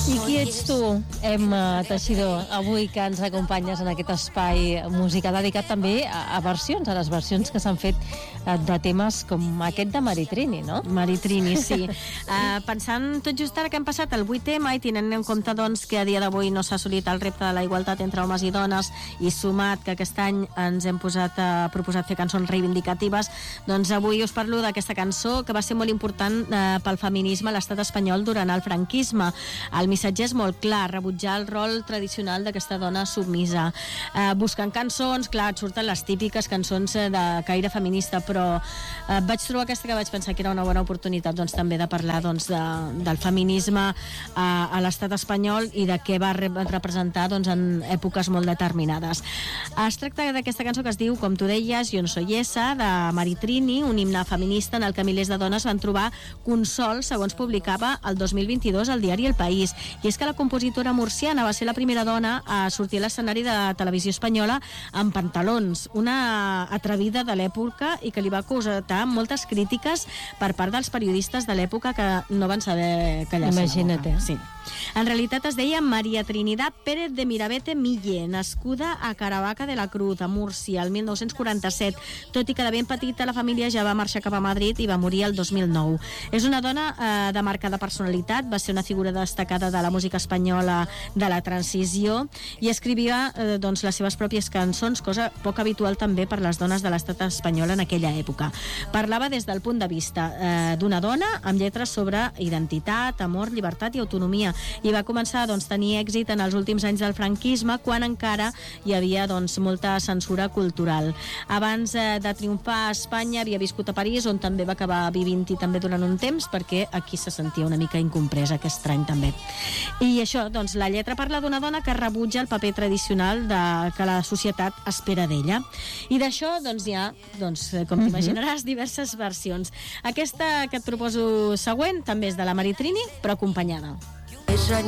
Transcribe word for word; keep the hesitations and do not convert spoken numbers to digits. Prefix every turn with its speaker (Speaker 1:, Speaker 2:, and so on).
Speaker 1: I qui ets tu, Emma Teixidor, avui que ens acompanyes en aquest espai música dedicat també a, a versions, a les versions que s'han fet de temes com aquest de Maritrini, no?
Speaker 2: Maritrini, sí. uh, pensant tot just ara que hem passat el vuit ema i tenint en compte doncs, que a dia d'avui no s'ha assolit el repte de la igualtat entre homes i dones i sumat que aquest any ens hem posat a uh, proposat fer cançons reivindicatives, doncs avui us parlo d'aquesta cançó que va ser molt important uh, pel feminisme a l'estat espanyol durant el franquisme. El missatge és molt clar, rebutjar el rol tradicional d'aquesta dona submisa. Eh, buscant cançons, clar, et surten les típiques cançons de caire feminista, però eh, vaig trobar aquesta que vaig pensar que era una bona oportunitat doncs, també de parlar doncs, de, del feminisme a, a l'estat espanyol i de què va re representar doncs, en èpoques molt determinades. Es tracta d'aquesta cançó que es diu, com tu deies, Jo no soy esa, de Maritrini, un himne feminista en el que milers de dones van trobar consol, segons publicava el dos mil vint-i-dos al diari El País. I és que la compositora murciana va ser la primera dona a sortir a l'escenari de televisió espanyola amb pantalons, una atrevida de l'època i que li va causar moltes crítiques per part dels periodistes de l'època que no van saber callar-se.
Speaker 1: Imagina't, eh?
Speaker 2: Sí. En realitat es deia María Trinidad Pérez de Mirabete Mille, nascuda a Caravaca de la Cruz, a Múrcia, el mil nou-cents quaranta-set, tot i que de ben petita la família ja va marxar cap a Madrid i va morir el dos mil nou. És una dona eh, de marcada personalitat, va ser una figura destacada de la música espanyola de la transició i escrivia eh, doncs, les seves pròpies cançons, cosa poc habitual també per les dones de l'estat espanyol en aquella època. Parlava des del punt de vista eh, d'una dona amb lletres sobre identitat, amor, llibertat i autonomia, i va començar a doncs, tenir èxit en els últims anys del franquisme, quan encara hi havia doncs, molta censura cultural. Abans eh, de triomfar a Espanya havia viscut a París, on també va acabar vivint-hi també durant un temps, perquè aquí se sentia una mica incompresa, que estrany també. I això, doncs, la lletra parla d'una dona que rebutja el paper tradicional de, que la societat espera d'ella. I d'això, doncs, hi ha, doncs, com t'imaginaràs, diverses versions. Aquesta que et proposo següent també és de la Maritrini, però acompanyada.